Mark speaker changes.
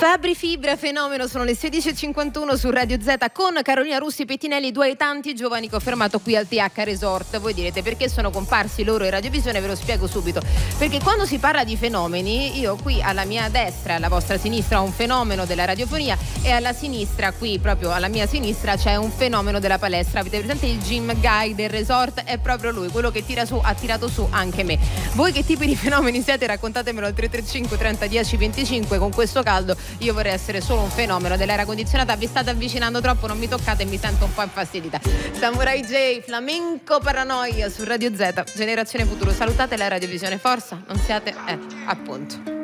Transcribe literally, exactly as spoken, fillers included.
Speaker 1: Fabri Fibra, fenomeno, sono le sedici e cinquantuno su Radio Z con Carolina Russi Pettinelli, due ai tanti giovani che ho fermato qui al T H Resort. Voi direte perché sono comparsi loro in radiovisione, ve lo spiego subito. Perché quando si parla di fenomeni, io qui alla mia destra, alla vostra sinistra, ho un fenomeno della radiofonia e alla sinistra, qui proprio alla mia sinistra, c'è un fenomeno della palestra. Avete presente il gym guy del resort? È proprio lui, quello che tira su, ha tirato su anche me. Voi che tipi di fenomeni siete? Raccontatemelo al tre tre cinque trenta dieci venticinque. Con questo caldo io vorrei essere solo un fenomeno dell'aria condizionata. Vi state avvicinando troppo, non mi toccate e mi sento un po' infastidita. Samurai J, Flamenco Paranoia su Radio Z, Generazione Futuro. Salutate la radiovisione, forza, non siate, eh, appunto.